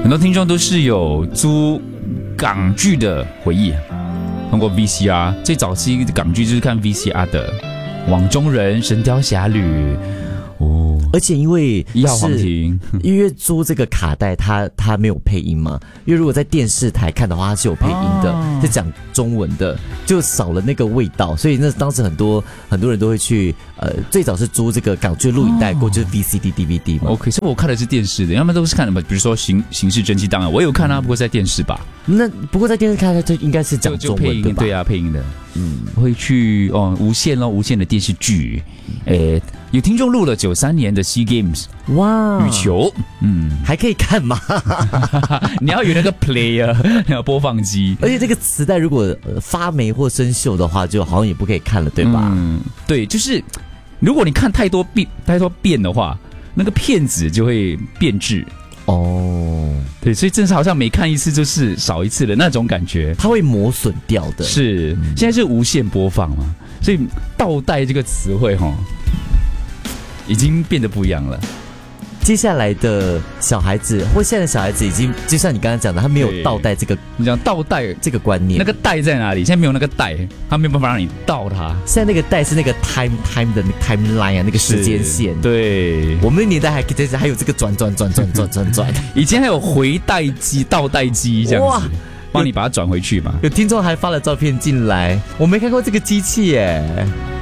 很多听众都是有租港剧的回忆，通过 VCR， 最早期的港剧就是看 VCR 的，《网中人》《神雕侠侣》哦， 而且因为 1号皇庭， 因为租这个卡带它没有配音嘛，因为如果在电视台看的话，它是有配音的，是讲中文的，就少了那个味道，所以那当时很多人都会去最早是租这个港剧录影带过，就是 VCD、DVD 嘛。 OK， 所以我看的是电视的，他们都是看的嘛，比如说刑事侦缉档案，我有看啊，不过在电视吧。 那不过在电视看，它应该是讲中文对吧？ 对啊，配音的。会去无线的电视剧，有听众录了93年的 SEA Games， 哇， 羽球， 还可以看吗？ 你要有那个 player， 那个播放机， 而且这个磁带如果发霉或生锈的话，就好像也不可以看了，对吧？ 对，就是如果你看太多遍的话，那个片子就会变质。哦，对，所以真是好像每看一次就是少一次的那种感觉， 它会磨损掉的。 是，现在是无线播放嘛，所以倒带这个词汇已经变得不一样了。 接下来的小孩子或现在的小孩子已经就像你刚刚讲的，他没有倒带这个， 你讲倒带这个观念， 那个带在哪里？现在没有那个带，他没有办法让你倒它。 现在那个带是那个 time 的 timeline 啊，那个时间线。 对， 我们的年代还有这个转， 以前还有回带机、倒带机这样子，帮你把它转回去嘛。 有听众还发了照片进来，我没看过这个机器耶。